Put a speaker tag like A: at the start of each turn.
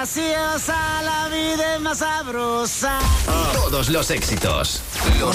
A: graciosa, la vida es más sabrosa.
B: Todos los éxitos, los